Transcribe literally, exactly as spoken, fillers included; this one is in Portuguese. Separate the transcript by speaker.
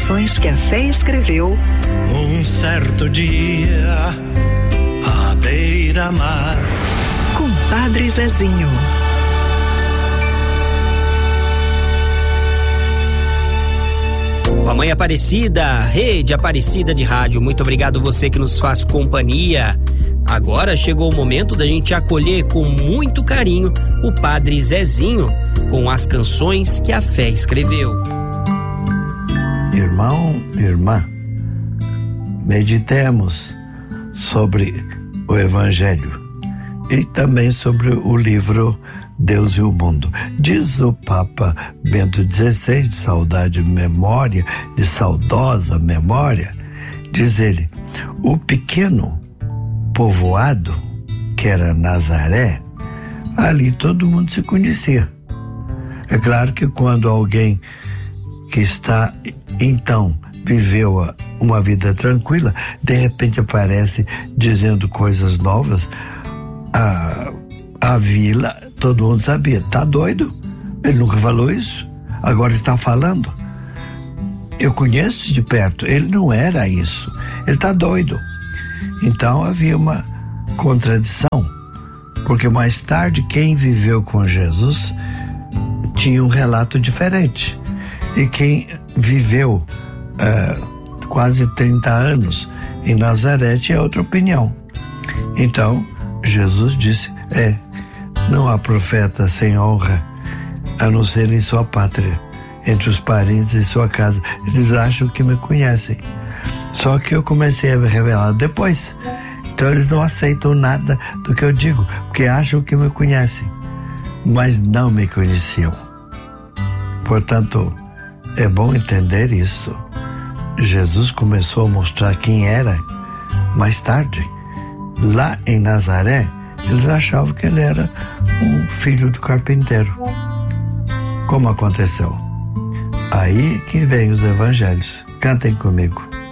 Speaker 1: canções que a fé escreveu.
Speaker 2: Um certo dia, à beira-mar,
Speaker 1: com Padre Zezinho.
Speaker 3: Mamãe Aparecida, Rede Aparecida de Rádio, muito obrigado você que nos faz companhia. Agora chegou o momento da gente acolher com muito carinho o Padre Zezinho com as canções que a fé escreveu.
Speaker 4: Irmão, irmã, meditemos sobre o Evangelho e também sobre o livro Deus e o Mundo. Diz o Papa Bento dezesseis, de saudade memória, de saudosa memória, diz ele, o pequeno povoado, que era Nazaré, ali todo mundo se conhecia. É claro que quando alguém que está, então, viveu uma vida tranquila, de repente aparece dizendo coisas novas, a, a vila, todo mundo sabia, tá doido? Ele nunca falou isso, agora está falando. Eu conheço de perto, ele não era isso, ele tá doido. Então havia uma contradição, porque mais tarde quem viveu com Jesus tinha um relato diferente. E quem viveu uh, quase trinta anos em Nazaré tinha outra opinião. Então Jesus disse, é, não há profeta sem honra, a não ser em sua pátria, entre os parentes e sua casa. Eles acham que me conhecem. Só que eu comecei a me revelar depois. Então eles não aceitam nada do que eu digo, porque acham que me conhecem, mas não me conheciam. Portanto, é bom entender isso. Jesus começou a mostrar quem era mais tarde. Lá em Nazaré, eles achavam que ele era um filho do carpinteiro. Como aconteceu? Aí que vem os evangelhos. Cantem comigo.